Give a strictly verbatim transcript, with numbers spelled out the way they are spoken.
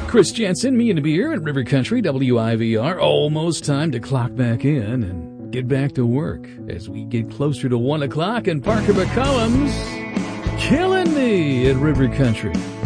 Chris Jensen, me and a beer at River Country, W I V R. Almost time to clock back in and get back to work as we get closer to one o'clock and Parker McCollum's killing me at River Country.